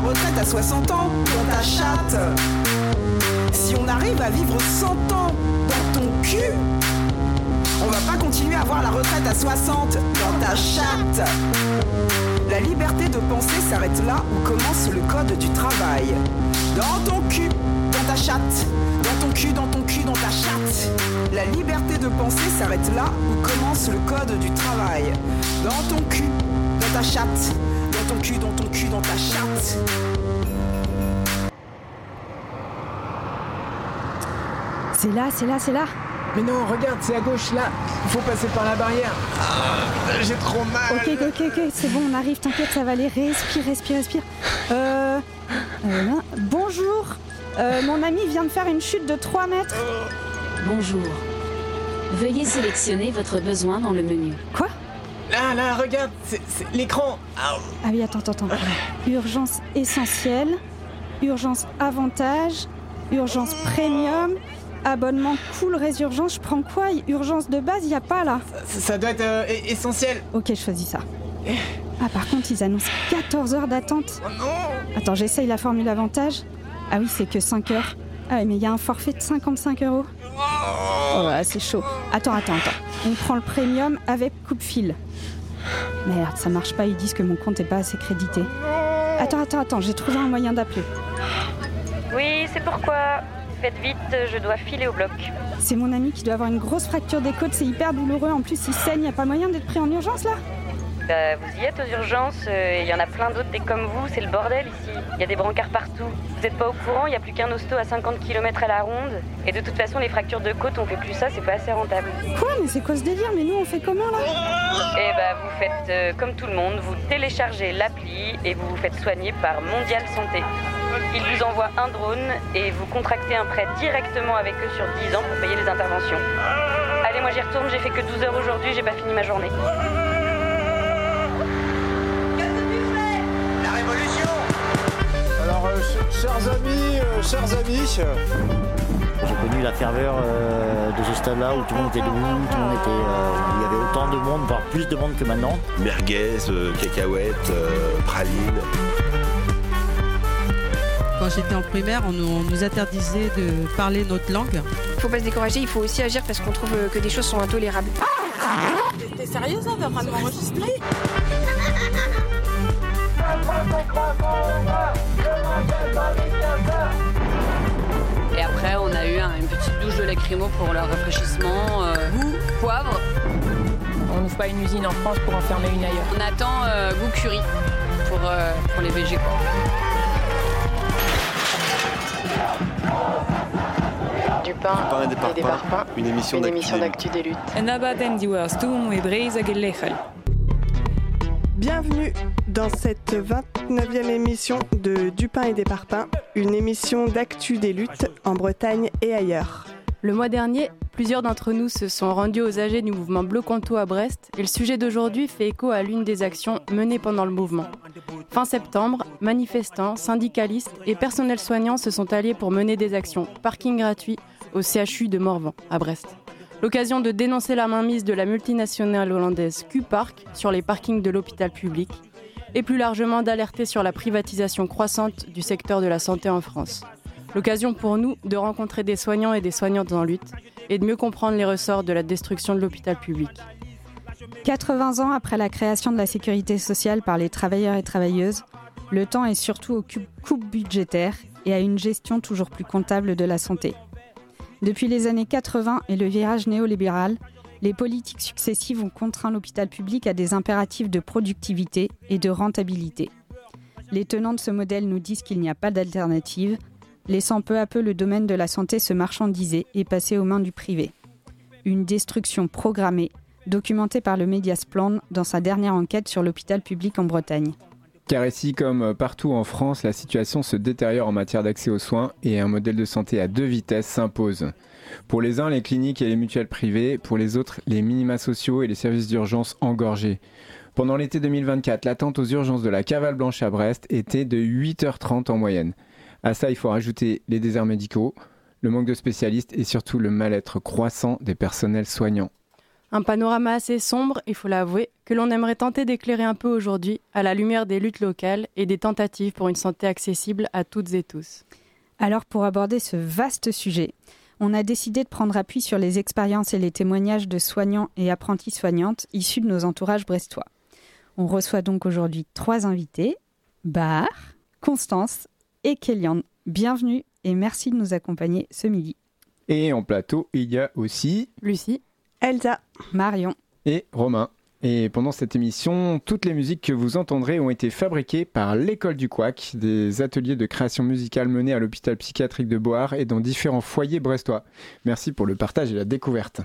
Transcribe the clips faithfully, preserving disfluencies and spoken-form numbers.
retraite à soixante ans dans ta chatte. Si on arrive à vivre cent ans dans ton cul, on va pas continuer à avoir la retraite à soixante dans ta chatte. La liberté de penser s'arrête là où commence le code du travail. Dans ton cul, dans ta chatte. Dans ton cul, dans ton cul, dans ta chatte. La liberté de penser s'arrête là où commence le code du travail. Dans ton cul, dans ta chatte. Dans ton cul, dans ton cul, dans ta chatte. C'est là, c'est là, c'est là. Mais non, regarde, c'est à gauche, là. Il faut passer par la barrière. Ah, j'ai trop mal. Ok, ok, ok, c'est bon, on arrive, t'inquiète, ça va aller. Respire, respire, respire. Euh... euh là. Bonjour. Euh, mon ami vient de faire une chute de trois mètres. Bonjour. Veuillez sélectionner votre besoin dans le menu. Quoi ? Là, là, regarde, c'est, c'est l'écran. Ah oui, attends, attends, attends. Urgence essentielle, urgence avantage, urgence premium, abonnement cool résurgence. Je prends quoi ? Urgence de base, il n'y a pas là. Ça, ça doit être euh, essentiel. Ok, je choisis ça. Ah, par contre, ils annoncent quatorze heures d'attente. Oh non ! Attends, j'essaye la formule avantage. Ah oui, c'est que cinq heures. Ah oui, mais il y a un forfait de cinquante-cinq euros. Oh ouais, c'est chaud. Attends, attends, attends. On prend le premium avec coupe-fil. Merde, ça marche pas, ils disent que mon compte est pas assez crédité. Attends, attends, attends, j'ai trouvé un moyen d'appeler. Oui, c'est pourquoi. Faites vite, je dois filer au bloc. C'est mon ami qui doit avoir une grosse fracture des côtes, c'est hyper douloureux. En plus, il saigne, y a pas moyen d'être pris en urgence là ? Bah, vous y êtes aux urgences, il euh, y en a plein d'autres des comme vous, c'est le bordel ici. Il y a des brancards partout. Vous êtes pas au courant, il y a plus qu'un hosto à cinquante kilomètres à la ronde. Et de toute façon, les fractures de côte, on fait plus ça, c'est pas assez rentable. Quoi ? Mais c'est quoi ce délire ? Mais nous, on fait comment là ? Eh bah, vous faites euh, comme tout le monde, vous téléchargez l'appli et vous vous faites soigner par Mondial Santé. Ils vous envoient un drone et vous contractez un prêt directement avec eux sur dix ans pour payer les interventions. Allez, moi j'y retourne, j'ai fait que douze heures aujourd'hui, j'ai pas fini ma journée. Alors, euh, ch- chers amis, euh, chers amis, j'ai connu la ferveur euh, de ce stade-là où tout le monde était debout, tout le monde était, euh, il y avait autant de monde, voire plus de monde que maintenant. Merguez, euh, cacahuètes, euh, pralines. Quand j'étais en primaire, on nous, on nous interdisait de parler notre langue. Faut pas se décourager, il faut aussi agir parce qu'on trouve que des choses sont intolérables. T'es sérieuse, hein, t'es en train de m'enregistrer ? Et après, on a eu un, une petite douche de lacrymo pour leur rafraîchissement. Euh, goût, poivre. On n'ouvre pas une usine en France pour en fermer une ailleurs. On attend euh, goût curry pour, euh, pour les végés. Du pain, du pain et des parpaings, et des parpaings. Une émission, une d'actu, émission d'actu des luttes. Bienvenue dans cette vingt-neuvième émission de Du pain et des parpaings, une émission d'actu des luttes en Bretagne et ailleurs. Le mois dernier, plusieurs d'entre nous se sont rendus aux A G du mouvement Bleu Conto à Brest et le sujet d'aujourd'hui fait écho à l'une des actions menées pendant le mouvement. Fin septembre, manifestants, syndicalistes et personnels soignants se sont alliés pour mener des actions parking gratuit au C H U de Morvan, à Brest. L'occasion de dénoncer la mainmise de la multinationale hollandaise Q-Park sur les parkings de l'hôpital public et plus largement d'alerter sur la privatisation croissante du secteur de la santé en France. L'occasion pour nous de rencontrer des soignants et des soignantes en lutte et de mieux comprendre les ressorts de la destruction de l'hôpital public. quatre-vingts ans après la création de la sécurité sociale par les travailleurs et travailleuses, le temps est surtout aux coupes budgétaires et à une gestion toujours plus comptable de la santé. Depuis les années quatre-vingts et le virage néolibéral, les politiques successives ont contraint l'hôpital public à des impératifs de productivité et de rentabilité. Les tenants de ce modèle nous disent qu'il n'y a pas d'alternative, laissant peu à peu le domaine de la santé se marchandiser et passer aux mains du privé. Une destruction programmée, documentée par le Mediasplan dans sa dernière enquête sur l'hôpital public en Bretagne. Car ici, comme partout en France, la situation se détériore en matière d'accès aux soins et un modèle de santé à deux vitesses s'impose. Pour les uns, les cliniques et les mutuelles privées, pour les autres, les minima sociaux et les services d'urgence engorgés. Pendant l'été deux mille vingt-quatre, l'attente aux urgences de la Cavale Blanche à Brest était de huit heures trente en moyenne. À ça, il faut rajouter les déserts médicaux, le manque de spécialistes et surtout le mal-être croissant des personnels soignants. Un panorama assez sombre, il faut l'avouer, que l'on aimerait tenter d'éclairer un peu aujourd'hui à la lumière des luttes locales et des tentatives pour une santé accessible à toutes et tous. Alors pour aborder ce vaste sujet, on a décidé de prendre appui sur les expériences et les témoignages de soignants et apprentis soignantes issus de nos entourages brestois. On reçoit donc aujourd'hui trois invités, Bahar, Constance et Kéliane. Bienvenue et merci de nous accompagner ce midi. Et en plateau, il y a aussi Lucie, Elsa, Marion et Romain. Et pendant cette émission, toutes les musiques que vous entendrez ont été fabriquées par l'École du Couac, des ateliers de création musicale menés à l'hôpital psychiatrique de Beauhard et dans différents foyers brestois. Merci pour le partage et la découverte.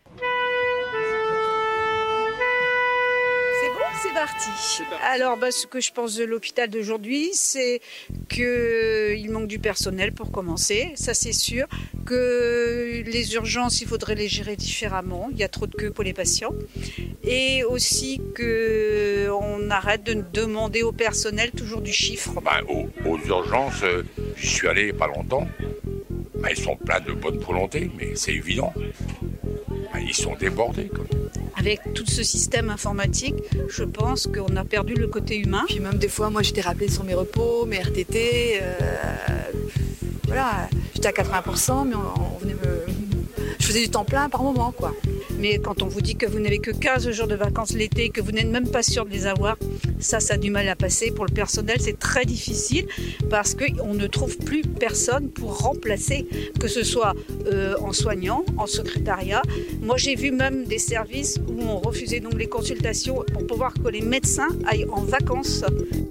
Parti. Alors, bah, ce que je pense de l'hôpital d'aujourd'hui, c'est qu'il manque du personnel pour commencer, ça c'est sûr, que les urgences, il faudrait les gérer différemment, il y a trop de queues pour les patients, et aussi qu'on arrête de demander au personnel toujours du chiffre. Bah, aux, aux urgences, euh, j'y suis allé il n'y a pas longtemps, bah, ils sont pleins de bonne volonté, mais c'est évident, bah, ils sont débordés quoi. Avec tout ce système informatique, je pense qu'on a perdu le côté humain. Puis même des fois, moi j'étais rappelée sur mes repos, mes R T T, euh, voilà, j'étais à quatre-vingts pour cent, mais on, on venait me... je faisais du temps plein par moment, quoi. Mais quand on vous dit que vous n'avez que quinze jours de vacances l'été, que vous n'êtes même pas sûr de les avoir, ça, ça a du mal à passer. Pour le personnel, c'est très difficile parce qu'on ne trouve plus personne pour remplacer, que ce soit euh, en soignant, en secrétariat. Moi, j'ai vu même des services où on refusait donc les consultations pour pouvoir que les médecins aillent en vacances.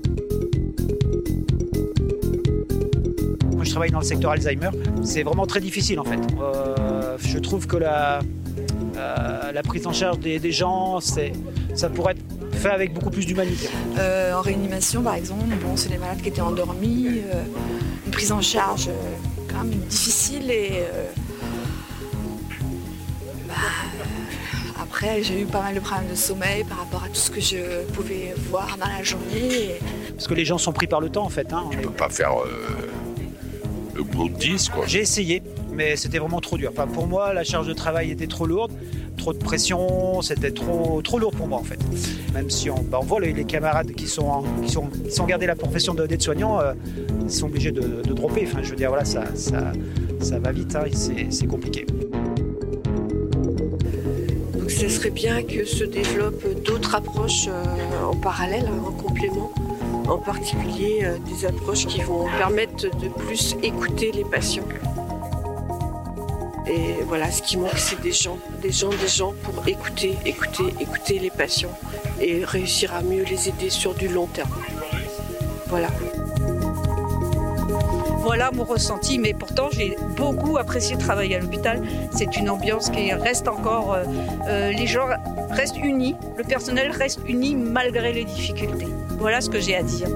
Moi, je travaille dans le secteur Alzheimer. C'est vraiment très difficile, en fait. Euh, je trouve que la... Euh, la prise en charge des, des gens, c'est, ça pourrait être fait avec beaucoup plus d'humanité. Euh, en réanimation, par exemple, bon, c'est des malades qui étaient endormis, euh, une prise en charge euh, quand même difficile et euh, bah, après j'ai eu pas mal de problèmes de sommeil par rapport à tout ce que je pouvais voir dans la journée. Et... Parce que les gens sont pris par le temps en fait. Hein. Tu peux pas faire euh, le boulot de dix quoi. J'ai essayé. Mais c'était vraiment trop dur. Enfin, pour moi, la charge de travail était trop lourde, trop de pression, c'était trop, trop lourd pour moi en fait. Même si on, bah, on voit les, les camarades qui sont, qui sont, qui sont gardés la profession d'aide-soignant, euh, ils sont obligés de, de dropper. Enfin, je veux dire, voilà, ça, ça, ça va vite, hein, c'est, c'est compliqué. Donc, ce serait bien que se développent d'autres approches euh, en parallèle, hein, en complément. En particulier euh, des approches qui vont permettre de plus écouter les patients. Et voilà, ce qui manque, c'est des gens, des gens, des gens pour écouter, écouter, écouter les patients et réussir à mieux les aider sur du long terme. Voilà. Voilà mon ressenti, mais pourtant j'ai beaucoup apprécié travailler à l'hôpital. C'est une ambiance qui reste encore, euh, euh, les gens restent unis, le personnel reste uni malgré les difficultés. Voilà ce que j'ai à dire.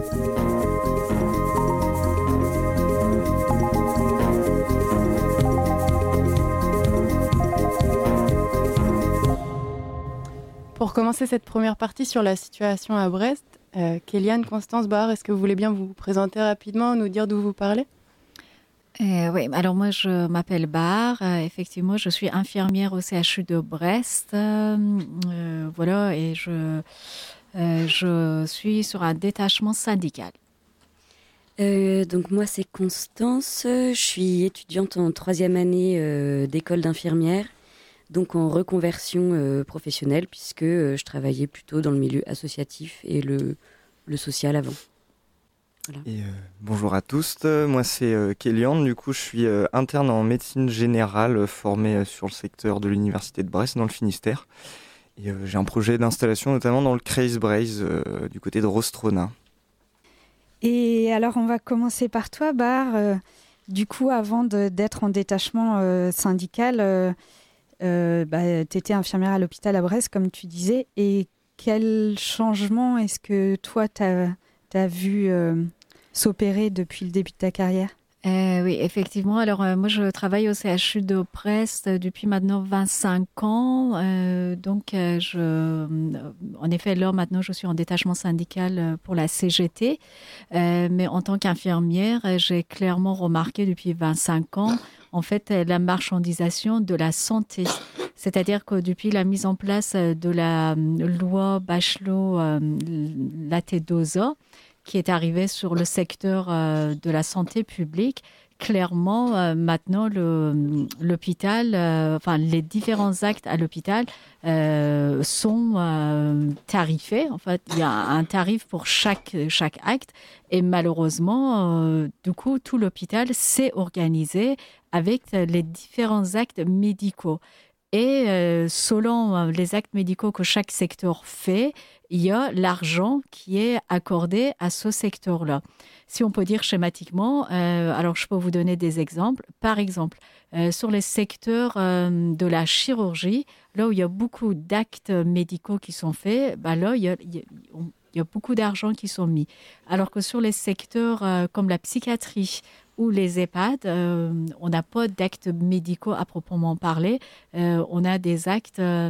Pour commencer cette première partie sur la situation à Brest, euh, Kéliane, Constance, Bahar, est-ce que vous voulez bien vous présenter rapidement, nous dire d'où vous parlez ? euh, Oui, alors moi je m'appelle Bahar, euh, effectivement je suis infirmière au C H U de Brest, euh, euh, voilà, et je, euh, je suis sur un détachement syndical. Euh, donc moi c'est Constance, je suis étudiante en troisième année euh, d'école d'infirmière. Donc en reconversion euh, professionnelle, puisque euh, je travaillais plutôt dans le milieu associatif et le, le social avant. Voilà. Et, euh, bonjour à tous, moi c'est euh, Kéliane, du coup je suis euh, interne en médecine générale, formée euh, sur le secteur de l'université de Brest, dans le Finistère. Et euh, j'ai un projet d'installation notamment dans le Kreis Braise, euh, du côté de Rostrona. Et alors on va commencer par toi, Bahar. Euh, du coup, avant de, d'être en détachement euh, syndical, euh, Euh, bah, tu étais infirmière à l'hôpital à Brest, comme tu disais. Et quel changement est-ce que toi, tu as vu euh, s'opérer depuis le début de ta carrière ? euh, Oui, effectivement. Alors, euh, moi, je travaille au C H U de Brest depuis maintenant vingt-cinq ans. Euh, donc, euh, je, euh, en effet, là, maintenant, je suis en détachement syndical pour la C G T. Euh, mais en tant qu'infirmière, j'ai clairement remarqué depuis vingt-cinq ans en fait, la marchandisation de la santé. C'est-à-dire que depuis la mise en place de la loi Bachelot-Latedosa, qui est arrivée sur le secteur de la santé publique, clairement, euh, maintenant, le, l'hôpital, euh, enfin, les différents actes à l'hôpital euh, sont euh, tarifés. En fait, il y a un tarif pour chaque, chaque acte. Et malheureusement, euh, du coup, tout l'hôpital s'est organisé avec les différents actes médicaux. Et euh, selon les actes médicaux que chaque secteur fait, il y a l'argent qui est accordé à ce secteur-là. Si on peut dire schématiquement, euh, alors je peux vous donner des exemples. Par exemple, euh, sur les secteurs euh, de la chirurgie, là où il y a beaucoup d'actes médicaux qui sont faits, bah là, il y a, il y a, il y a beaucoup d'argent qui sont mis. Alors que sur les secteurs euh, comme la psychiatrie, ou les EHPAD, euh, on n'a pas d'actes médicaux à proprement parler. Euh, on a des actes euh,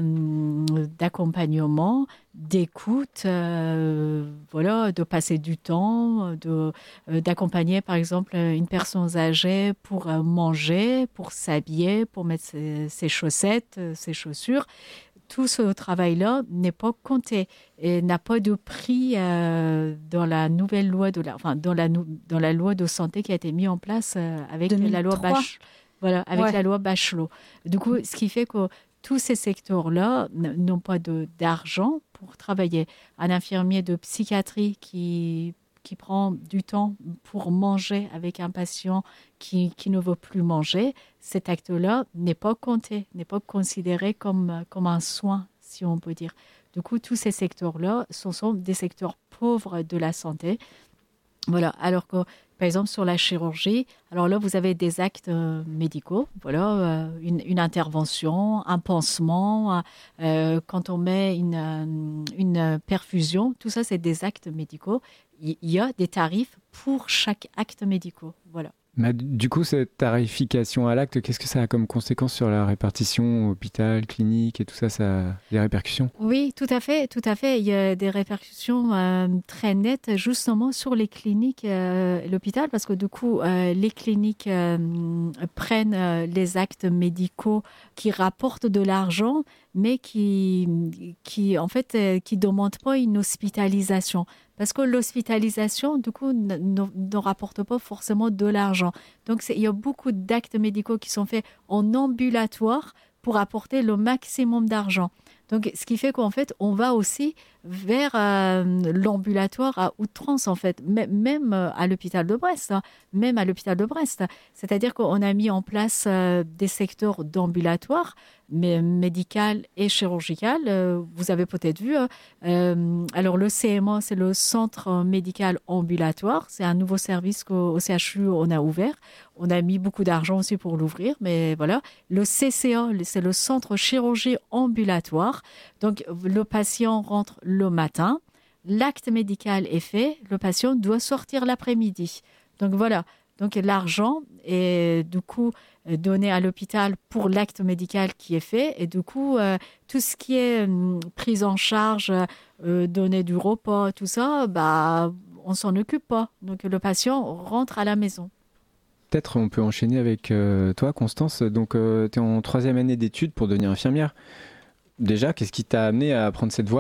d'accompagnement, d'écoute, euh, voilà, de passer du temps, de, euh, d'accompagner par exemple une personne âgée pour euh, manger, pour s'habiller, pour mettre ses, ses chaussettes, ses chaussures. Tout ce travail-là n'est pas compté et n'a pas de prix euh, dans la nouvelle loi de la, enfin dans la dans la loi de santé qui a été mise en place euh, avec deux mille trois. la loi Bachelot. Voilà, avec ouais. la loi Bachelot. Du coup, ce qui fait que tous ces secteurs-là n'ont pas de d'argent pour travailler. Un infirmier de psychiatrie qui qui prend du temps pour manger avec un patient qui, qui ne veut plus manger, cet acte-là n'est pas compté, n'est pas considéré comme, comme un soin, si on peut dire. Du coup, tous ces secteurs-là, ce sont des secteurs pauvres de la santé. Voilà, alors que, par exemple, sur la chirurgie, alors là, vous avez des actes euh, médicaux, voilà, euh, une, une intervention, un pansement, euh, quand on met une, euh, une perfusion, tout ça, c'est des actes médicaux. Il y a des tarifs pour chaque acte médical. Voilà. Mais du coup, cette tarification à l'acte, qu'est-ce que ça a comme conséquence sur la répartition hôpital, clinique et tout ça, ça a des répercussions? Oui, tout à fait, tout à fait. Il y a des répercussions euh, très nettes justement sur les cliniques euh, et l'hôpital parce que du coup, euh, les cliniques euh, prennent euh, les actes médicaux qui rapportent de l'argent, mais qui, qui en fait, euh, qui demandent pas une hospitalisation. Parce que l'hospitalisation, du coup, ne, ne, ne rapporte pas forcément de l'argent. Donc, c'est, il y a beaucoup d'actes médicaux qui sont faits en ambulatoire pour apporter le maximum d'argent. Donc, ce qui fait qu'en fait, on va aussi vers euh, l'ambulatoire à outrance, en fait, M- même à l'hôpital de Brest, hein, même à l'hôpital de Brest. C'est-à-dire qu'on a mis en place euh, des secteurs d'ambulatoire, mais médical et chirurgical. Euh, vous avez peut-être vu. Hein, euh, alors, le C M A, c'est le Centre médical ambulatoire. C'est un nouveau service qu'au C H U, on a ouvert. On a mis beaucoup d'argent aussi pour l'ouvrir, mais voilà. Le C C A, c'est le Centre chirurgie ambulatoire. Donc, le patient rentre le matin, l'acte médical est fait, le patient doit sortir l'après-midi. Donc, voilà. Donc, l'argent est du coup donné à l'hôpital pour l'acte médical qui est fait. Et du coup, euh, tout ce qui est euh, prise en charge, euh, donner du repas, tout ça, bah, on ne s'en occupe pas. Donc, le patient rentre à la maison. Peut-être on peut enchaîner avec euh, toi, Constance. Donc, euh, tu es en troisième année d'études pour devenir infirmière. Déjà, qu'est-ce qui t'a amené à prendre cette voie ?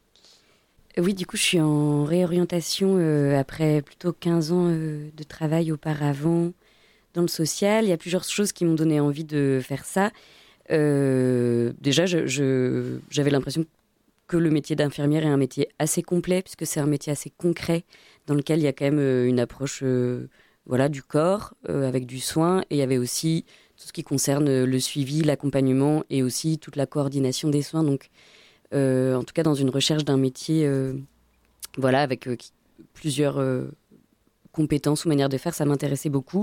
Oui, du coup, je suis en réorientation euh, après plutôt quinze ans euh, de travail auparavant dans le social. Il y a plusieurs choses qui m'ont donné envie de faire ça. Euh, déjà, je, je, j'avais l'impression que le métier d'infirmière est un métier assez complet, puisque c'est un métier assez concret, dans lequel il y a quand même euh, une approche euh, voilà, du corps, euh, avec du soin, et il y avait aussi tout ce qui concerne le suivi, l'accompagnement, et aussi toute la coordination des soins. Donc, Euh, en tout cas dans une recherche d'un métier euh, voilà, avec euh, plusieurs euh, compétences ou manières de faire, ça m'intéressait beaucoup.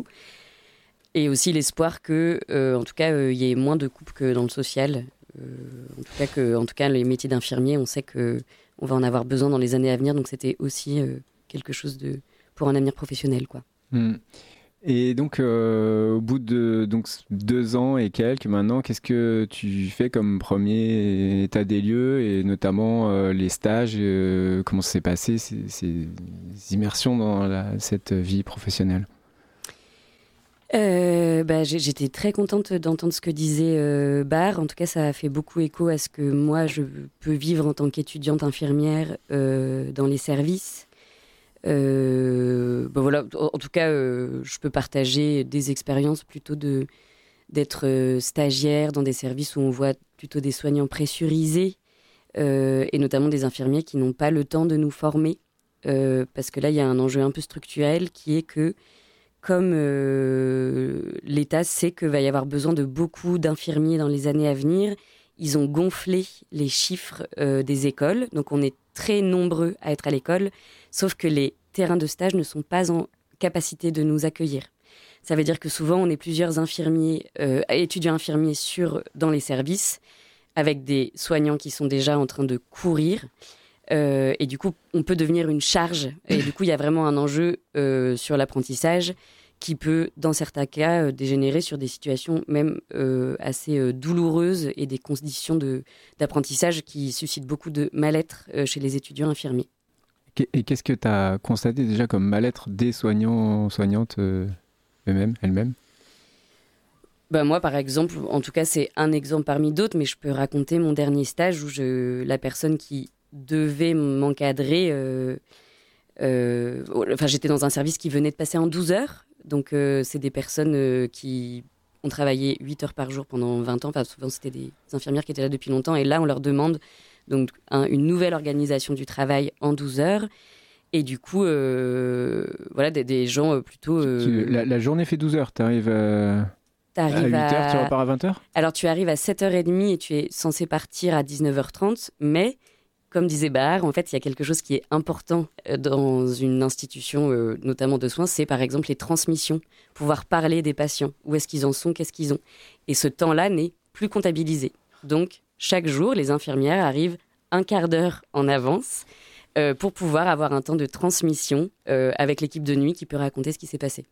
Et aussi l'espoir que, euh, en tout cas, il euh, y ait moins de coupes que dans le social. Euh, en, tout cas, que, en tout cas, les métiers d'infirmier, on sait qu'on va en avoir besoin dans les années à venir. Donc c'était aussi euh, quelque chose de, pour un avenir professionnel, quoi. Mmh. Et donc, euh, au bout de donc, deux ans et quelques maintenant, qu'est-ce que tu fais comme premier état des lieux et notamment euh, les stages, euh, comment ça s'est passé, ces, ces immersions dans la, cette vie professionnelle ? euh, bah, J'étais très contente d'entendre ce que disait euh, Bar. En tout cas, ça a fait beaucoup écho à ce que moi, je peux vivre en tant qu'étudiante infirmière euh, dans les services. Euh, bah voilà, en tout cas, euh, je peux partager des expériences plutôt de, d'être euh, stagiaire dans des services où on voit plutôt des soignants pressurisés euh, et notamment des infirmiers qui n'ont pas le temps de nous former. Euh, parce que là, il y a un enjeu un peu structurel qui est que comme euh, l'État sait qu'il va y avoir besoin de beaucoup d'infirmiers dans les années à venir, ils ont gonflé les chiffres euh, des écoles. Donc, on est très nombreux à être à l'école, sauf que les terrains de stage ne sont pas en capacité de nous accueillir. Ça veut dire que souvent, on est plusieurs infirmiers, euh, étudiants infirmiers sur, dans les services, avec des soignants qui sont déjà en train de courir. Euh, et du coup, on peut devenir une charge. Et du coup, il y a vraiment un enjeu euh, sur l'apprentissage qui peut, dans certains cas, euh, dégénérer sur des situations même euh, assez euh, douloureuses et des conditions de, d'apprentissage qui suscitent beaucoup de mal-être euh, chez les étudiants infirmiers. Et qu'est-ce que tu as constaté déjà comme mal-être des soignants, soignantes euh, eux-mêmes, elles-mêmes ? Ben moi, par exemple, en tout cas, c'est un exemple parmi d'autres, mais je peux raconter mon dernier stage où je, la personne qui devait m'encadrer, euh, euh, enfin, j'étais dans un service qui venait de passer en douze heures, donc euh, c'est des personnes euh, qui ont travaillé huit heures par jour pendant vingt ans, enfin, souvent c'était des infirmières qui étaient là depuis longtemps, et là on leur demande donc, un, une nouvelle organisation du travail en douze heures, et du coup, euh, voilà, des, des gens plutôt... Euh, tu, la, la journée fait douze heures, tu arrives... Euh... À huit heures, à... tu repars à vingt heures ? Alors, tu arrives à sept heures trente et tu es censé partir à dix-neuf heures trente. Mais, comme disait Bahar, en fait, il y a quelque chose qui est important dans une institution, euh, notamment de soins, c'est par exemple les transmissions. Pouvoir parler des patients. Où est-ce qu'ils en sont ? Qu'est-ce qu'ils ont ? Et ce temps-là n'est plus comptabilisé. Donc, chaque jour, les infirmières arrivent un quart d'heure en avance euh, pour pouvoir avoir un temps de transmission euh, avec l'équipe de nuit qui peut raconter ce qui s'est passé.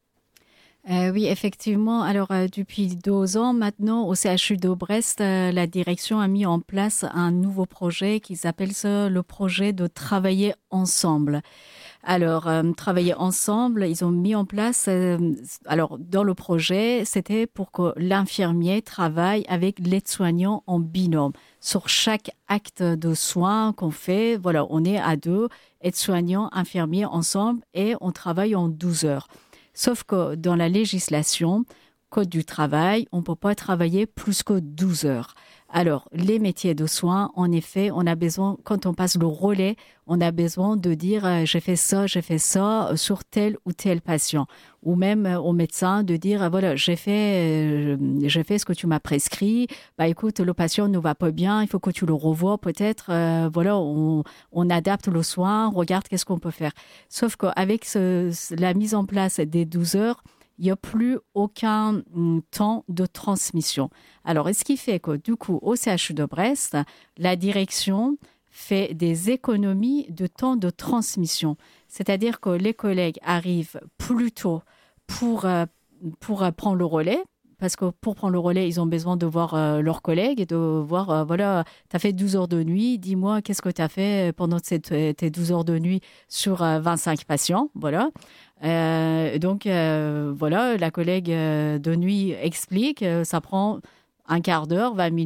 Euh, oui, effectivement. Alors, euh, depuis deux ans maintenant, au C H U de Brest, euh, la direction a mis en place un nouveau projet qui s'appelle ça, le projet de travailler ensemble. Alors, euh, travailler ensemble, ils ont mis en place... Euh, alors, dans le projet, c'était pour que l'infirmier travaille avec l'aide-soignant en binôme. Sur chaque acte de soins qu'on fait, voilà, on est à deux, aide-soignant, infirmier ensemble, et on travaille en douze heures. Sauf que dans la législation, Code du travail, on ne peut pas travailler plus que douze heures. Alors, les métiers de soins, en effet, on a besoin, quand on passe le relais, on a besoin de dire euh, « j'ai fait ça, j'ai fait ça sur tel ou tel patient ». Ou même euh, au médecin de dire euh, « voilà, j'ai fait, euh, j'ai fait ce que tu m'as prescrit, bah écoute, le patient ne va pas bien, il faut que tu le revoies peut-être, euh, voilà, on, on adapte le soin, regarde qu'est-ce qu'on peut faire ». Sauf qu'avec ce, la mise en place des douze heures, il n'y a plus aucun mm, temps de transmission. Alors, ce qui fait que, du coup, au C H U de Brest, la direction fait des économies de temps de transmission. C'est-à-dire que les collègues arrivent plus tôt pour, euh, pour euh, prendre le relais, parce que pour prendre le relais, ils ont besoin de voir euh, leurs collègues et de voir, euh, voilà, tu as fait douze heures de nuit, dis-moi qu'est-ce que tu as fait pendant cette, tes douze heures de nuit sur euh, vingt-cinq patients, voilà. Euh, donc, euh, voilà, la collègue euh, de nuit explique, euh, ça prend un quart d'heure, vingt minutes,